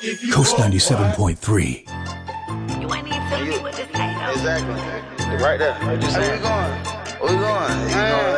Coast 97.3. You ain't even feeling me with this tape. Exactly. Right there. Where we going? Where we going?